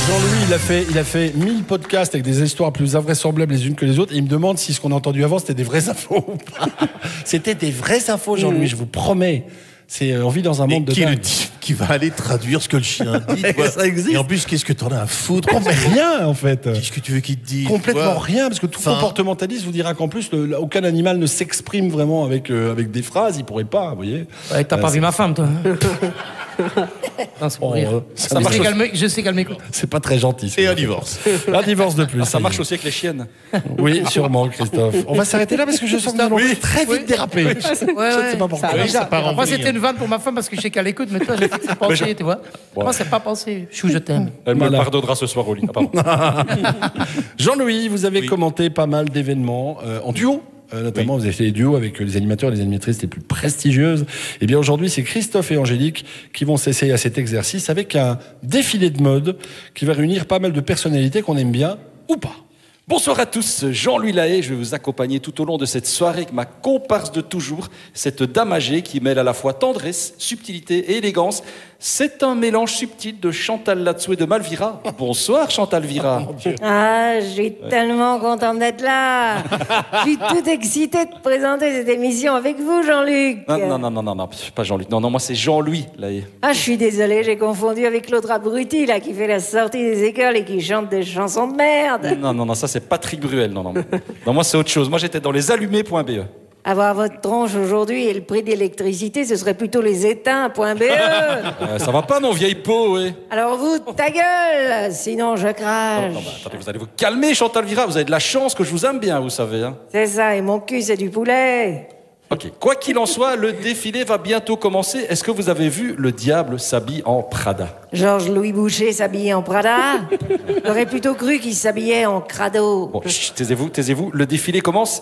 Jean-Louis, il a fait 1000 podcasts avec des histoires plus invraisemblables les unes que les autres. Et il me demande si ce qu'on a entendu avant, c'était des vraies infos ou pas. C'était des vraies infos, Jean-Louis, je vous promets. On vit dans un monde de qui dingue. le dit, qui va aller traduire ce que le chien dit, quoi. Ça existe. Et en plus, qu'est-ce que t'en as à foutre? Rien, en fait. Qu'est-ce que tu veux qu'il te dise? Complètement rien, parce que tout comportementaliste vous dira qu'en plus, aucun animal ne s'exprime vraiment avec des phrases. Il pourrait pas, vous voyez. Ouais, t'as pas vu ma femme, toi. Non, c'est pour rire. Ça marche aussi. Je sais qu'elle m'écoute. C'est pas très gentil. Et un divorce. Un divorce de plus. Ça marche aussi avec les chiennes. Oui, sûrement, Christophe. On va s'arrêter là parce que je sens que nous allons très vite déraper. Je ne sais pas pourquoi. Moi, c'était une vanne pour ma femme parce que je sais qu'elle écoute, mais toi, j'ai fait penser, tu vois. Moi, c'est pas pensé. Chou, je t'aime. Elle me le pardonnera ce soir au lit. Ah, pardon. Jean-Louis, vous avez commenté pas mal d'événements en duo. Notamment, vous avez fait des duos avec les animateurs et les animatrices les plus prestigieuses. Et bien aujourd'hui, c'est Christophe et Angélique qui vont s'essayer à cet exercice avec un défilé de mode qui va réunir pas mal de personnalités qu'on aime bien ou pas. Bonsoir à tous, Jean-Louis Lahaye, je vais vous accompagner tout au long de cette soirée avec ma comparse de toujours, cette dame âgée qui mêle à la fois tendresse, subtilité et élégance. C'est un mélange subtil de Chantal Latsou et de Malvira. Bonsoir Chantal Vira. Ah, je suis tellement contente d'être là. Je suis toute excitée de présenter cette émission avec vous, Jean-Luc. Non, pas Jean-Luc. Non, moi c'est Jean-Louis Lahaye. Ah, je suis désolée, j'ai confondu avec l'autre abruti, là, qui fait la sortie des écoles et qui chante des chansons de merde. Non, ça c'est Patrick Bruel. Non, moi c'est autre chose. Moi j'étais dans lesallumés.be. Avoir votre tronche aujourd'hui et le prix d'électricité, ce serait plutôt les éteints.be. Ça va pas, non, vieille peau, ouais. Alors vous, ta gueule, sinon je crache. Attendez, vous allez vous calmer, Chantal Vira. Vous avez de la chance que je vous aime bien, vous savez. Hein. C'est ça, et mon cul, c'est du poulet. Ok, quoi qu'il en soit, le défilé va bientôt commencer. Est-ce que vous avez vu le diable s'habille en Prada? Georges-Louis Boucher s'habillait en Prada. J'aurais plutôt cru qu'il s'habillait en crado. Bon, chut, taisez-vous. Le défilé commence